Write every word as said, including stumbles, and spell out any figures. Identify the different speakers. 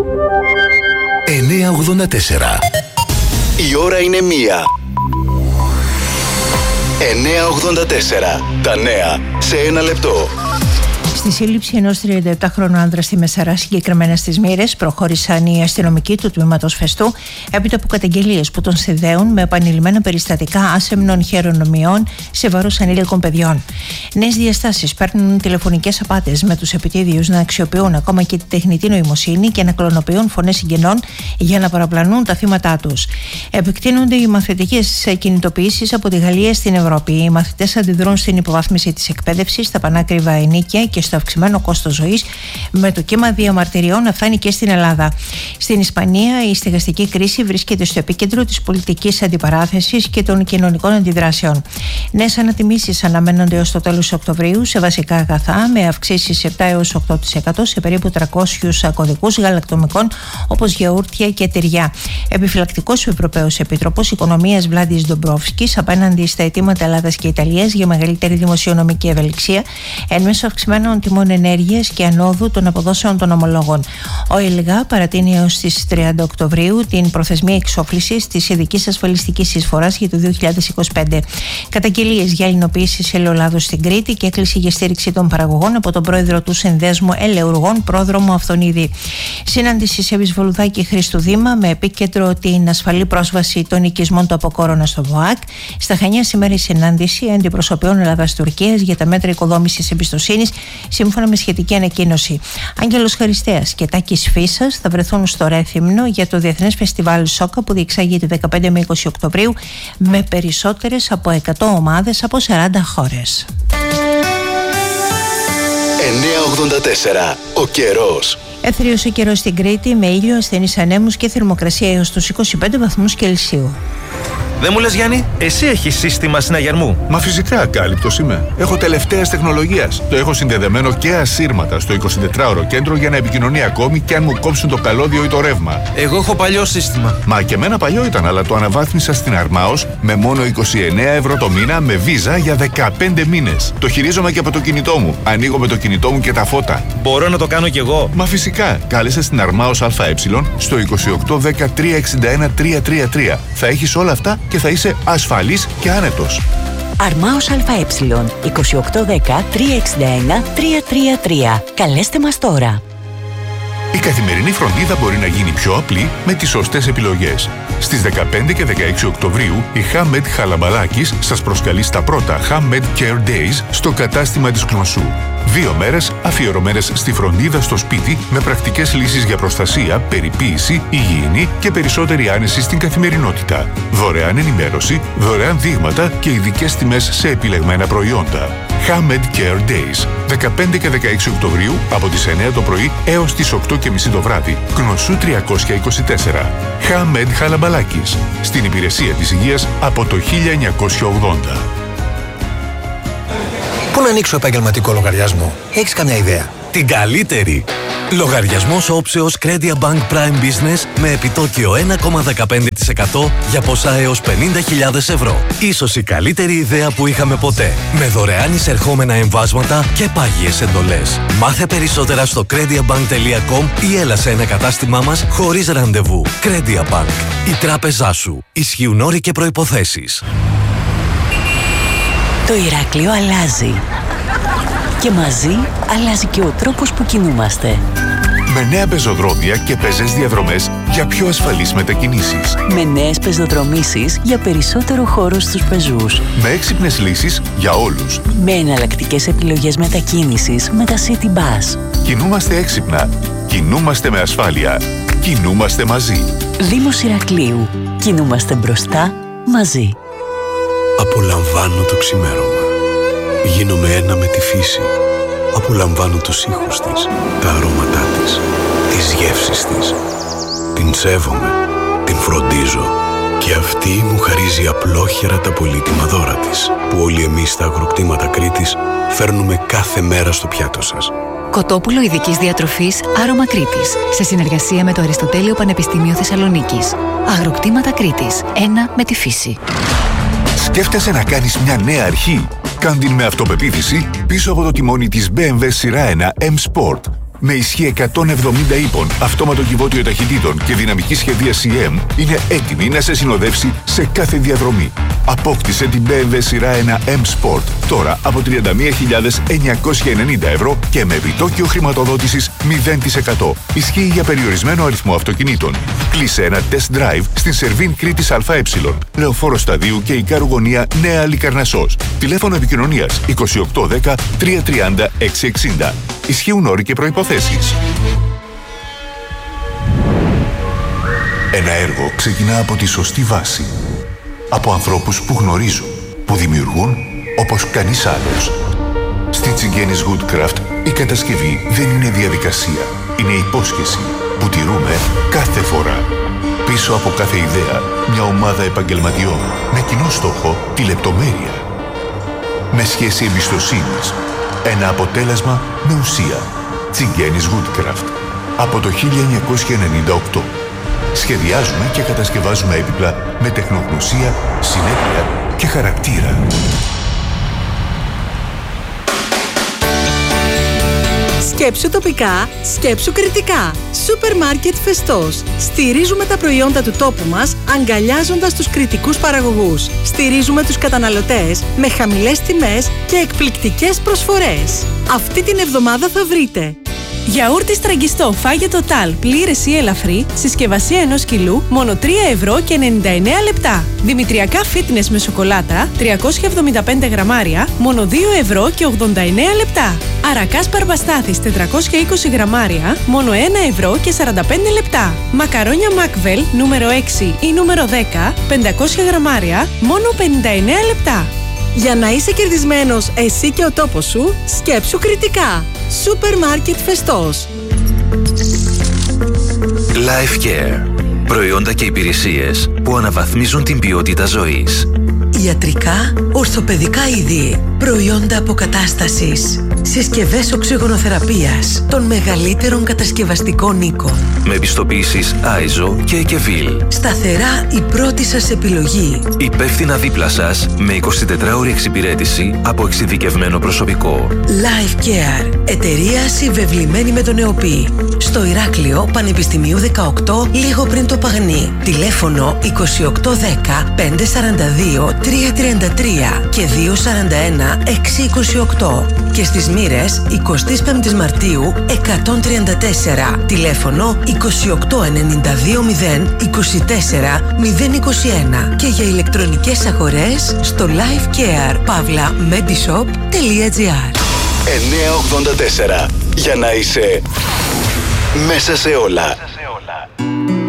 Speaker 1: εννιακόσια ογδόντα τέσσερα. Η ώρα είναι μία. εννιακόσια ογδόντα τέσσερα. Τα νέα σε ένα λεπτό.
Speaker 2: Στη σύλληψη ενός τριανταεπτάχρονου άνδρα στη Μεσαρά, συγκεκριμένα στις Μοίρες, προχώρησαν οι αστυνομικοί του τμήματος Φεστού έπειτα από καταγγελίες που τον συνδέουν με επανειλημμένα περιστατικά άσεμνων χειρονομιών σε βάρος ανήλικων παιδιών. Νέες διαστάσεις παίρνουν τηλεφωνικές απάτες με τους επιτίδιους να αξιοποιούν ακόμα και τη τεχνητή νοημοσύνη και να κλωνοποιούν φωνές συγγενών για να παραπλανούν τα θύματά τους. Επεκτείνονται οι μαθητικές κινητοποιήσεις από τη Γαλλία στην Ευρώπη. Οι μαθητές αντιδρούν στην υποβάθμιση της εκπαίδευσης, στα πανάκριβα ενίκια και στο αυξημένο κόστος ζωής, με το κύμα διαμαρτυριών να φτάνει και στην Ελλάδα. Στην Ισπανία, η στεγαστική κρίση βρίσκεται στο επίκεντρο της πολιτικής αντιπαράθεσης και των κοινωνικών αντιδράσεων. Νέες ανατιμήσεις αναμένονται ως το τέλος Οκτωβρίου σε βασικά αγαθά, με αυξήσεις επτά έως οκτώ τοις εκατό σε περίπου τριακόσιους κωδικούς γαλακτομικών όπως γιαούρτια και τυριά. Επιφυλακτικός ο Ευρωπαίος Επίτροπος Οικονομίας Βλάντις Ντομπρόφσκης απέναντι στα αιτήματα Ελλάδας και Ιταλίας για μεγαλύτερη δημοσιονομική ευελιξία εν μέσω αυξημένων τιμών ενέργειας και ανόδου των αποδόσεων των ομολόγων. Ο ΕΛΓΑ παρατείνει έως τις τριάντα Οκτωβρίου την προθεσμία εξόφλησης της ειδικής ασφαλιστικής εισφοράς για το δύο χιλιάδες είκοσι πέντε. Καταγγελίες για ελληνοποίηση ελαιολάδου στην Κρήτη και έκκληση για στήριξη των παραγωγών από τον πρόεδρο του Συνδέσμου Ελαιουργών, πρόδρομο Αυθονίδη. Συνάντηση σε Βυσβολουδάκη Χρήστου Δήμα με επίκεντρο την ασφαλή πρόσβαση των οικισμών του Αποκόρονα στο ΒΟΑΚ. Στα Χανιά σήμερα η συνάντηση αντιπροσωπιών Ελλάδας-Τουρκίας για τα μέτρα οικοδόμησης εμπιστοσύνης, σύμφωνα με σχετική ανακοίνωση. Άγγελος Χαριστέας και Τάκης Φίσας θα βρεθούν στο Ρέθυμνο για το Διεθνές Φεστιβάλ Σόκα που διεξάγεται δεκαπέντε με είκοσι Οκτωβρίου με περισσότερες από εκατό ομάδες από σαράντα χώρες.
Speaker 1: εννιακόσια ογδόντα τέσσερα. Ο καιρός.
Speaker 2: Έθριος ο καιρός στην Κρήτη με ήλιο, ασθενείς ανέμους και θερμοκρασία έως τους είκοσι πέντε βαθμούς Κελσίου.
Speaker 3: Δεν μου λες, Γιάννη, εσύ έχεις σύστημα συναγερμού?
Speaker 4: Μα φυσικά, κάλυπτος είμαι. Έχω τελευταίας τεχνολογίας. Το έχω συνδεδεμένο και ασύρματα στο εικοσιτετράωρο κέντρο για να επικοινωνεί ακόμη και αν μου κόψουν το καλώδιο ή το ρεύμα.
Speaker 3: Εγώ έχω παλιό σύστημα.
Speaker 4: Μα και εμένα παλιό ήταν, αλλά το αναβάθμισα στην Αρμάος με μόνο είκοσι εννέα ευρώ το μήνα με βίζα για δεκαπέντε μήνες. Το χειρίζομαι και από το κινητό μου. Ανοίγω με το κινητό μου και τα φώτα.
Speaker 3: Μπορώ να το κάνω κι εγώ?
Speaker 4: Μα φυσικά. Κάλεσε στην Αρμάος ΑΕ στο είκοσι οκτώ δέκα τριακόσια εξήντα ένα τριακόσια τριάντα τρία. Θα έχεις όλα αυτά και θα είσαι ασφαλής και άνετος.
Speaker 5: Αρμάος ΑΕ είκοσι οκτώ δέκα τριακόσια εξήντα ένα τριακόσια τριάντα τρία. Καλέστε μας τώρα.
Speaker 4: Η καθημερινή φροντίδα μπορεί να γίνει πιο απλή με τις σωστές επιλογές. Στις δεκαπέντε και δεκαέξι Οκτωβρίου η Hamed Χαλαμπαλάκης σας προσκαλεί στα πρώτα Hamed Care Days στο κατάστημα της Κνωσού. Δύο μέρες αφιερωμένες στη φροντίδα στο σπίτι με πρακτικές λύσεις για προστασία, περιποίηση, υγιεινή και περισσότερη άνεση στην καθημερινότητα. Δωρεάν ενημέρωση, δωρεάν δείγματα και ειδικές τιμές σε επιλεγμένα προϊόντα. Hamed Care Days. δεκαπέντε και δεκαέξι Οκτωβρίου από τις εννέα το πρωί έως τις οκτώ και μισή το βράδυ. Κνωσού τριακόσια είκοσι τέσσερα. Hamed Χαλαμπαλάκης. Στην υπηρεσία της υγείας από το χίλια εννιακόσια ογδόντα.
Speaker 6: Πού να ανοίξω επαγγελματικό λογαριασμό? Έχεις καμιά ιδέα?
Speaker 7: Την καλύτερη! Λογαριασμός όψεως Credia Bank Prime Business με επιτόκιο ένα κόμμα δεκαπέντε τοις εκατό για ποσά έως πενήντα χιλιάδες ευρώ. Ίσως η καλύτερη ιδέα που είχαμε ποτέ. Με δωρεάν εισερχόμενα εμβάσματα και πάγιες εντολές. Μάθε περισσότερα στο crediabank τελεία com ή έλα σε ένα κατάστημά μας χωρίς ραντεβού. Credia Bank. Η τράπεζά σου. Ισχύουν όροι και προϋποθέσεις.
Speaker 5: Το Ηράκλειο αλλάζει. Και μαζί αλλάζει και ο τρόπος που κινούμαστε.
Speaker 4: Με νέα πεζοδρόμια και πεζές διαδρομές για πιο ασφαλείς μετακινήσεις.
Speaker 5: Με νέες πεζοδρομήσεις για περισσότερο χώρο στους πεζούς.
Speaker 4: Με έξυπνες λύσεις για όλους.
Speaker 5: Με εναλλακτικές επιλογές μετακίνησης με τα City Bus.
Speaker 4: Κινούμαστε έξυπνα. Κινούμαστε με ασφάλεια. Κινούμαστε μαζί.
Speaker 5: Δήμος Ηρακλείου. Κινούμαστε μπροστά μαζί.
Speaker 8: Απολαμβάνω το ξημέρωμα. Γίνομαι ένα με τη φύση. Απολαμβάνω τους ήχους της, τα αρώματά της, τις γεύσεις της. Την σέβομαι, την φροντίζω και αυτή μου χαρίζει απλόχερα τα πολύτιμα δώρα της, που όλοι εμείς στα αγροκτήματα Κρήτης φέρνουμε κάθε μέρα στο πιάτο σας.
Speaker 9: Κοτόπουλο ειδικής διατροφής Άρωμα Κρήτης, σε συνεργασία με το Αριστοτέλειο Πανεπιστήμιο Θεσσαλονίκης. Αγροκτήματα Κρήτης, ένα με τη φύση.
Speaker 4: Σκέφτεσαι να κάνεις μια νέα αρχή? Κάν την με αυτοπεποίθηση πίσω από το τιμόνι της μπι εμ ντάμπλιου σειρά ένα M Sport. με ισχύ εκατόν εβδομήντα ύπων, αυτόματο κυβότιο ταχυτήτων και δυναμική σχεδία σι εμ είναι έτοιμη να σε συνοδεύσει σε κάθε διαδρομή. Απόκτησε την μπι εμ ντάμπλιου σειρά ένα M Sport τώρα από τριάντα μία χιλιάδες εννιακόσια ενενήντα ευρώ και με επιτόκιο χρηματοδότησης μηδέν τοις εκατό. Ισχύει για περιορισμένο αριθμό αυτοκινήτων. Κλείσε ένα test drive στην Σερβίν Κρήτης ΑΕ, Λεωφόρο Σταδίου και Ικάρου Γωνία Νέα Λικαρνασσός. Τηλέφωνο επικοινωνίας είκοσι οκτώ δέκα τριακόσια τριάντα εξακόσια εξήντα. Ισχύουν όροι και προϋποθέσεις. Ένα έργο ξεκινά από τη σωστή βάση. Από ανθρώπους που γνωρίζουν, που δημιουργούν όπως κανείς άλλος. Στη Τσιγκένης Woodcraft η κατασκευή δεν είναι διαδικασία. Είναι υπόσχεση που τηρούμε κάθε φορά. Πίσω από κάθε ιδέα, μια ομάδα επαγγελματιών με κοινό στόχο τη λεπτομέρεια. Με σχέση εμπιστοσύνης. Ένα αποτέλεσμα με ουσία. Τσιγκένης Woodcraft. Από το χίλια εννιακόσια ενενήντα οκτώ. Σχεδιάζουμε και κατασκευάζουμε έπιπλα με τεχνογνωσία, συνέπεια και χαρακτήρα.
Speaker 10: Σκέψου τοπικά, σκέψου κριτικά. Σούπερ Μάρκετ Φεστός. Στηρίζουμε τα προϊόντα του τόπου μας, αγκαλιάζοντας τους κριτικούς παραγωγούς. Στηρίζουμε τους καταναλωτές με χαμηλές τιμές και εκπληκτικές προσφορές. Αυτή την εβδομάδα θα βρείτε γιαούρτι στραγγιστό Φάγε Total πλήρες ή ελαφρύ, συσκευασία ενός κιλού, μόνο τρία ευρώ και ενενήντα εννέα λεπτά. Δημητριακά fitness με σοκολάτα, τριακόσια εβδομήντα πέντε γραμμάρια, μόνο δύο ευρώ και ογδόντα εννέα λεπτά. Αρακάς Παρμπαστάθης τετρακόσια είκοσι γραμμάρια, μόνο ένα ευρώ και σαράντα πέντε λεπτά. Μακαρόνια Macvel νούμερο έξι ή νούμερο δέκα, πεντακόσια γραμμάρια, μόνο πενήντα εννέα λεπτά. Για να είσαι κερδισμένος εσύ και ο τόπος σου, σκέψου κριτικά. Σούπερ Μάρκετ Φεστός.
Speaker 1: Life Care. Προϊόντα και υπηρεσίες που αναβαθμίζουν την ποιότητα ζωής.
Speaker 11: Ιατρικά, ορθοπαιδικά είδη, προϊόντα αποκατάστασης, συσκευές οξυγονοθεραπείας των μεγαλύτερων κατασκευαστικών οίκων.
Speaker 1: Με επιστοποιήσεις άιζο και Εκεβίλ.
Speaker 11: Σταθερά η πρώτη σας επιλογή.
Speaker 1: Υπεύθυνα δίπλα σας με εικοσιτετράωρη εξυπηρέτηση από εξειδικευμένο προσωπικό.
Speaker 11: Life Care. Εταιρεία συμβεβλημένη με τον ΕΟΠΗ. Στο Ηράκλειο Πανεπιστημίου δεκαοκτώ, λίγο πριν το Παγνί. Τηλέφωνο είκοσι οκτώ δέκα πεντακόσια σαράντα δύο τριακόσια τριάντα τρία και διακόσια σαράντα ένα εξακόσια είκοσι οκτώ. Και στις Μοίρες εικοστή πέμπτη Μαρτίου εκατόν τριάντα τέσσερα. Τηλέφωνο είκοσι οκτώ ενενήντα δύο μηδέν είκοσι τέσσερα μηδέν είκοσι ένα. Και για ηλεκτρονικές αγορές στο lifecare παύλα medishop τελεία gr.
Speaker 1: εννιακόσια ογδόντα τέσσερα. Για να είσαι μέσα σε όλα.